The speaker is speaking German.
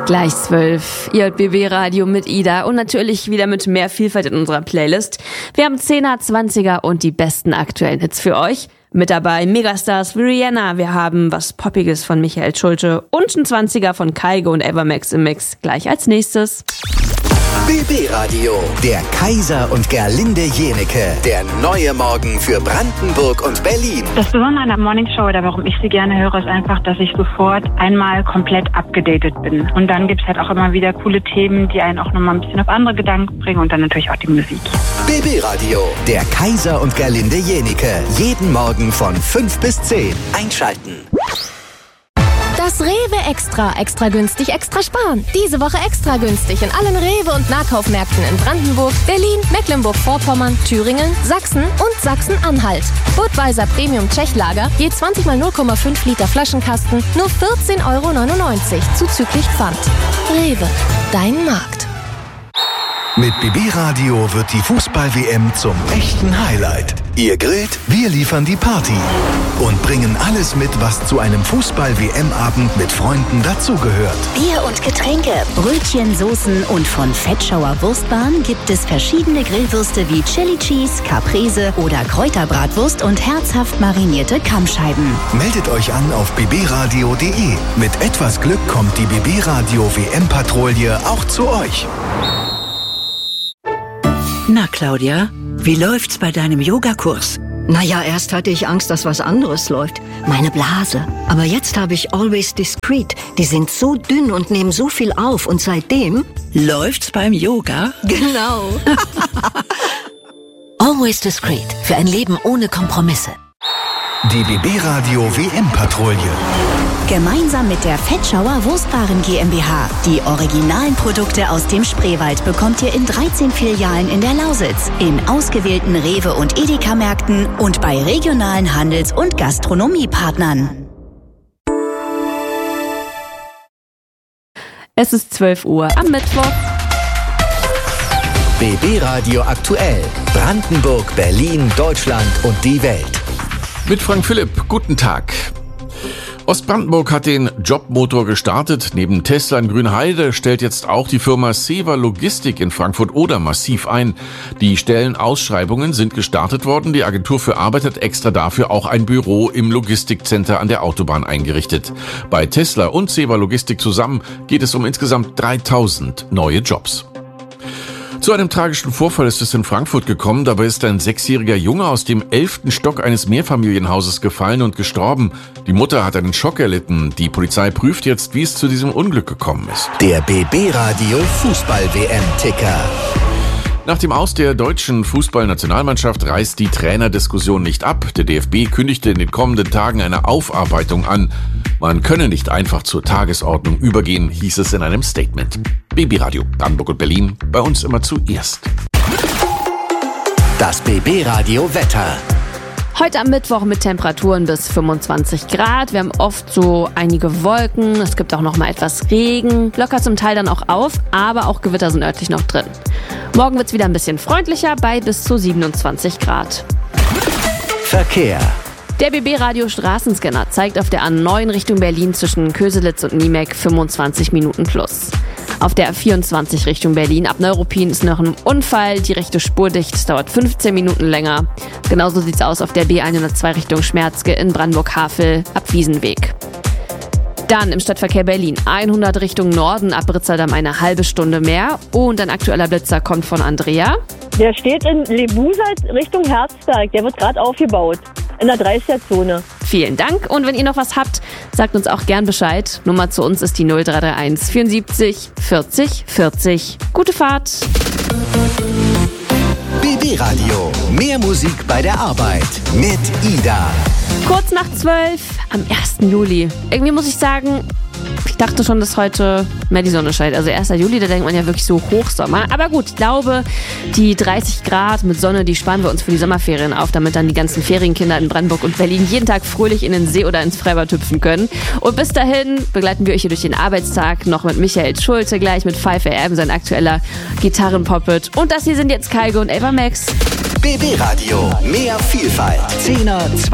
Gleich 12. Ihr hört BB Radio mit Ida und natürlich wieder mit mehr Vielfalt in unserer Playlist. Wir haben 10er, 20er und die besten aktuellen Hits für euch. Mit dabei Megastars wie Rihanna. Wir haben was Poppiges von Michael Schulte und ein 20er von Kygo und Evermax im Mix. Gleich als nächstes. BB Radio, der Kaiser und Gerlinde Jenecke, der neue Morgen für Brandenburg und Berlin. Das Besondere an der Morningshow oder warum ich sie gerne höre, ist einfach, dass ich sofort einmal komplett abgedatet bin. Und dann gibt's halt auch immer wieder coole Themen, die einen auch nochmal ein bisschen auf andere Gedanken bringen und dann natürlich auch die Musik. BB Radio, der Kaiser und Gerlinde Jenecke, jeden Morgen von 5 bis 10. Einschalten. Das Rewe Extra günstig, extra sparen. Diese Woche extra günstig in allen Rewe- und Nahkaufmärkten in Brandenburg, Berlin, Mecklenburg-Vorpommern, Thüringen, Sachsen und Sachsen-Anhalt. Budweiser Premium Tschechlager, je 20 mal 0,5 Liter Flaschenkasten, nur 14,99 € zuzüglich Pfand. Rewe, dein Markt. Mit BB Radio wird die Fußball-WM zum echten Highlight. Ihr grillt, wir liefern die Party und bringen alles mit, was zu einem Fußball-WM-Abend mit Freunden dazugehört. Bier und Getränke, Brötchen, Soßen und von Fettschauer Wurstbahn gibt es verschiedene Grillwürste wie Chili Cheese, Caprese oder Kräuterbratwurst und herzhaft marinierte Kammscheiben. Meldet euch an auf bbradio.de. Mit etwas Glück kommt die BB Radio WM-Patrouille auch zu euch. Na, Claudia, wie läuft's bei deinem Yogakurs? Naja, erst hatte ich Angst, dass was anderes läuft. Meine Blase. Aber jetzt habe ich Always Discreet. Die sind so dünn und nehmen so viel auf. Und seitdem... Läuft's beim Yoga? Genau. Always Discreet. Für ein Leben ohne Kompromisse. Die BB Radio WM-Patrouille. Gemeinsam mit der Fettschauer Wurstwaren GmbH. Die originalen Produkte aus dem Spreewald bekommt ihr in 13 Filialen in der Lausitz, in ausgewählten Rewe- und Edeka-Märkten und bei regionalen Handels- und Gastronomiepartnern. Es ist 12 Uhr am Mittwoch. BB Radio aktuell. Brandenburg, Berlin, Deutschland und die Welt. Mit Frank Philipp, guten Tag. Ostbrandenburg hat den Jobmotor gestartet. Neben Tesla in Grünheide stellt jetzt auch die Firma Sewa Logistik in Frankfurt-Oder massiv ein. Die Stellenausschreibungen sind gestartet worden. Die Agentur für Arbeit hat extra dafür auch ein Büro im Logistikcenter an der Autobahn eingerichtet. Bei Tesla und Sewa Logistik zusammen geht es um insgesamt 3000 neue Jobs. Zu einem tragischen Vorfall ist es in Frankfurt gekommen. Dabei ist ein 6-jähriger Junge aus dem 11. Stock eines Mehrfamilienhauses gefallen und gestorben. Die Mutter hat einen Schock erlitten. Die Polizei prüft jetzt, wie es zu diesem Unglück gekommen ist. Der BB Radio Fußball-WM-Ticker. Nach dem Aus der deutschen Fußballnationalmannschaft reißt die Trainerdiskussion nicht ab. Der DFB kündigte in den kommenden Tagen eine Aufarbeitung an. Man könne nicht einfach zur Tagesordnung übergehen, hieß es in einem Statement. BB Radio, Brandenburg und Berlin, bei uns immer zuerst. Das BB Radio Wetter. Heute am Mittwoch mit Temperaturen bis 25 Grad. Wir haben oft so einige Wolken. Es gibt auch noch mal etwas Regen. Lockert zum Teil dann auch auf, aber auch Gewitter sind örtlich noch drin. Morgen wird es wieder ein bisschen freundlicher bei bis zu 27 Grad. Verkehr. Der BB-Radio Straßenscanner zeigt auf der A9 Richtung Berlin zwischen Köselitz und Niemek 25 Minuten plus. Auf der A24 Richtung Berlin ab Neuruppin ist noch ein Unfall. Die rechte Spur dicht, es dauert 15 Minuten länger. Genauso sieht's aus auf der B102 Richtung Schmerzke in Brandenburg-Havel ab Wiesenweg. Dann im Stadtverkehr Berlin 100 Richtung Norden ab Britzerdamm eine halbe Stunde mehr. Und ein aktueller Blitzer kommt von Andrea. Der steht in Lebusa Richtung Herzberg. Der wird gerade aufgebaut. In der 30er-Zone. Vielen Dank. Und wenn ihr noch was habt, sagt uns auch gern Bescheid. Nummer zu uns ist die 0331 74 40 40. Gute Fahrt. BB Radio. Mehr Musik bei der Arbeit. Mit Ida. Kurz nach 12 am 1. Juli. Irgendwie muss ich sagen, ich dachte schon, dass heute mehr die Sonne scheint. Also 1. Juli, da denkt man ja wirklich so Hochsommer. Aber gut, ich glaube, die 30 Grad mit Sonne, die sparen wir uns für die Sommerferien auf, damit dann die ganzen Ferienkinder in Brandenburg und Berlin jeden Tag fröhlich in den See oder ins Freibad hüpfen können. Und bis dahin begleiten wir euch hier durch den Arbeitstag noch mit Michael Schulte, gleich mit 5am, sein aktueller Gitarrenpoppet. Und das hier sind jetzt Kygo und Evermax. BB Radio. Mehr Vielfalt. 10er,